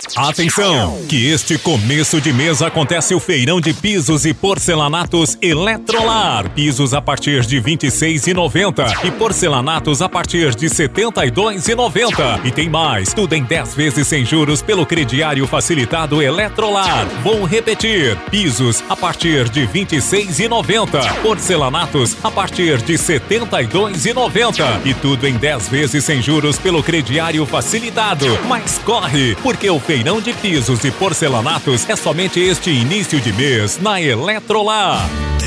Atenção, que este começo de mês acontece o feirão de pisos e porcelanatos Eletrolar. Pisos a partir de R$ 26,90 e porcelanatos a partir de R$ 72,90. E tem mais, tudo em 10 vezes sem juros pelo crediário facilitado Eletrolar. Vou repetir, pisos a partir de R$ 26,90, porcelanatos a partir de R$ 72,90 e tudo em 10 vezes sem juros pelo crediário facilitado. Mas corre, porque o feirão de pisos e porcelanatos é somente este início de mês na Eletrolar.